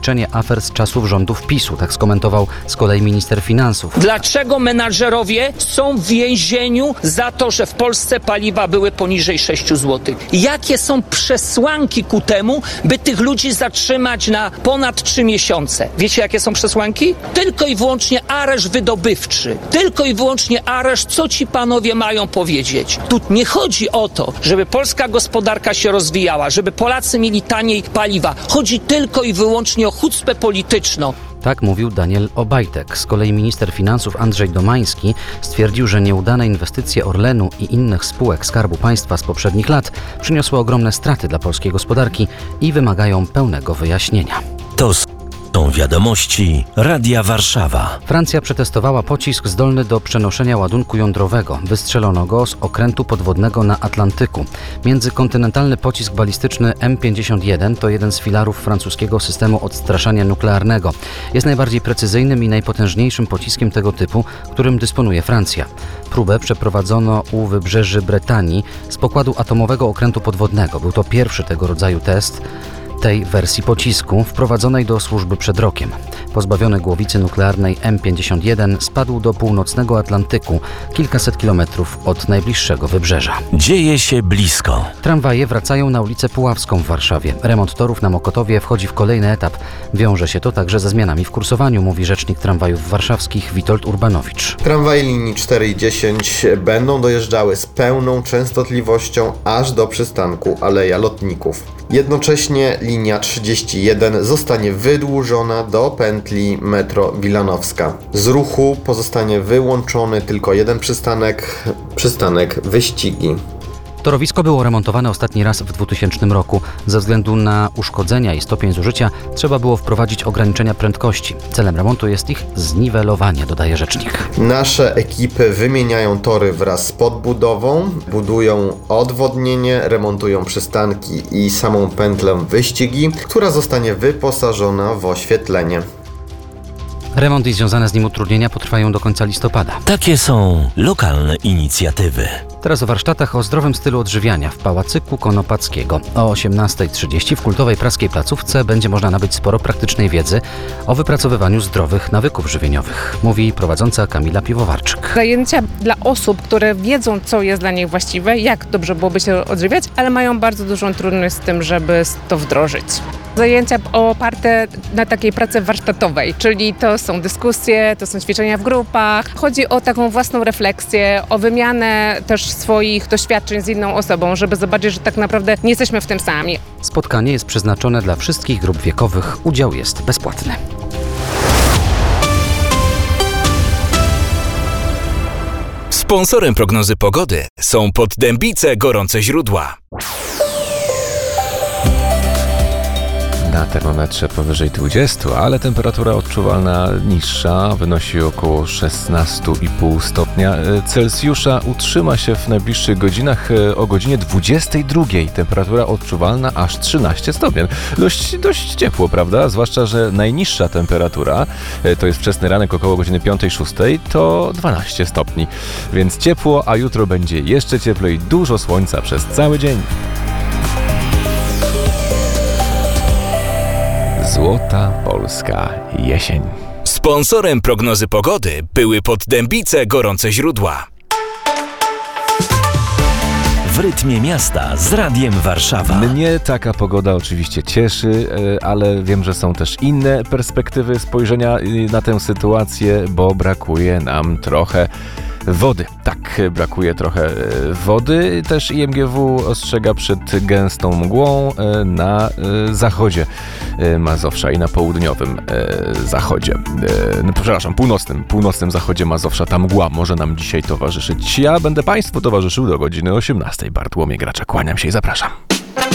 ograniczenie afer z czasów rządów PiS-u. Tak skomentował z kolei minister finansów. Dlaczego menadżerowie są w więzieniu za to, że w Polsce paliwa były poniżej 6 zł? Jakie są przesłanki ku temu, by tych ludzi zatrzymać na ponad 3 miesiące? Wiecie, jakie są przesłanki? Tylko i wyłącznie areszt wydobywczy. Tylko i wyłącznie areszt, co ci panowie mają powiedzieć. Tu nie chodzi o to, żeby polska gospodarka się rozwijała, żeby Polacy mieli taniej paliwa. Chodzi tylko i wyłącznie o chucpę polityczną. Tak mówił Daniel Obajtek. Z kolei minister finansów Andrzej Domański stwierdził, że nieudane inwestycje Orlenu i innych spółek Skarbu Państwa z poprzednich lat przyniosły ogromne straty dla polskiej gospodarki i wymagają pełnego wyjaśnienia. To są wiadomości Radia Warszawa. Francja przetestowała pocisk zdolny do przenoszenia ładunku jądrowego. Wystrzelono go z okrętu podwodnego na Atlantyku. Międzykontynentalny pocisk balistyczny M51 to jeden z filarów francuskiego systemu odstraszania nuklearnego. Jest najbardziej precyzyjnym i najpotężniejszym pociskiem tego typu, którym dysponuje Francja. Próbę przeprowadzono u wybrzeży Bretanii z pokładu atomowego okrętu podwodnego. Był to pierwszy tego rodzaju test tej wersji pocisku wprowadzonej do służby przed rokiem. Pozbawiony głowicy nuklearnej M51 spadł do północnego Atlantyku, kilkaset kilometrów od najbliższego wybrzeża. Dzieje się blisko. Tramwaje wracają na ulicę Puławską w Warszawie. Remont torów na Mokotowie wchodzi w kolejny etap. Wiąże się to także ze zmianami w kursowaniu, mówi rzecznik tramwajów warszawskich Witold Urbanowicz. Tramwaje linii 4 i 10 będą dojeżdżały z pełną częstotliwością aż do przystanku Aleja Lotników. Jednocześnie linia 31 zostanie wydłużona do pętli metro Wilanowska. Z ruchu pozostanie wyłączony tylko jeden przystanek Wyścigi. Torowisko było remontowane ostatni raz w 2000 roku. Ze względu na uszkodzenia i stopień zużycia trzeba było wprowadzić ograniczenia prędkości. Celem remontu jest ich zniwelowanie, dodaje rzecznik. Nasze ekipy wymieniają tory wraz z podbudową, budują odwodnienie, remontują przystanki i samą pętlę Wyścigi, która zostanie wyposażona w oświetlenie. Remont i związane z nim utrudnienia potrwają do końca listopada. Takie są lokalne inicjatywy. Teraz o warsztatach o zdrowym stylu odżywiania w Pałacyku Konopackiego. O 18:30 w kultowej praskiej placówce będzie można nabyć sporo praktycznej wiedzy o wypracowywaniu zdrowych nawyków żywieniowych, mówi prowadząca Kamila Piwowarczyk. Zajęcia dla osób, które wiedzą, co jest dla nich właściwe, jak dobrze byłoby się odżywiać, ale mają bardzo dużą trudność z tym, żeby to wdrożyć. Zajęcia oparte na takiej pracy warsztatowej, czyli to są dyskusje, to są ćwiczenia w grupach. Chodzi o taką własną refleksję, o wymianę też swoich doświadczeń z inną osobą, żeby zobaczyć, że tak naprawdę nie jesteśmy w tym sami. Spotkanie jest przeznaczone dla wszystkich grup wiekowych. Udział jest bezpłatny. Sponsorem prognozy pogody są Poddębice Gorące Źródła. Na termometrze powyżej 20, ale temperatura odczuwalna niższa, wynosi około 16,5 stopnia Celsjusza. Utrzyma się w najbliższych godzinach o godzinie 22. Temperatura odczuwalna aż 13 stopni. Dość ciepło, prawda? Zwłaszcza, że najniższa temperatura, to jest wczesny ranek około godziny 5-6, to 12 stopni. Więc ciepło, a jutro będzie jeszcze cieplej, dużo słońca przez cały dzień. Złota polska jesień. Sponsorem prognozy pogody były Poddębice Gorące Źródła. W rytmie miasta z Radiem Warszawa. Mnie taka pogoda oczywiście cieszy, ale wiem, że są też inne perspektywy spojrzenia na tę sytuację, bo brakuje nam trochę wody. Tak, brakuje trochę wody. Też IMGW ostrzega przed gęstą mgłą na zachodzie Mazowsza i na południowym zachodzie. Północnym zachodzie Mazowsza. Ta mgła może nam dzisiaj towarzyszyć. Ja będę Państwu towarzyszył do godziny 18. Bartłomiej Gracza, kłaniam się i zapraszam.